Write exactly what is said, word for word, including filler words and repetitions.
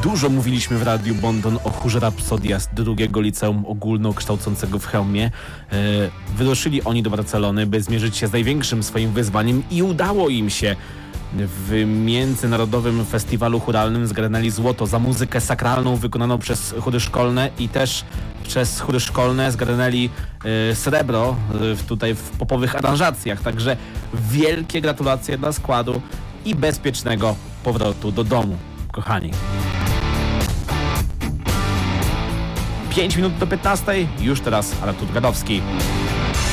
Dużo mówiliśmy w Radiu Bondon o chórze Rapsodia z drugiego liceum ogólnokształcącego w Chełmie. Wyruszyli oni do Barcelony, by zmierzyć się z największym swoim wyzwaniem i udało im się. W Międzynarodowym Festiwalu Chóralnym zgarnęli złoto za muzykę sakralną wykonaną przez chóry szkolne i też przez chóry szkolne zgarnęli y, srebro y, tutaj w popowych aranżacjach. Także wielkie gratulacje dla składu i bezpiecznego powrotu do domu, kochani. pięć minut do piętnastej, już teraz Artur Gadowski.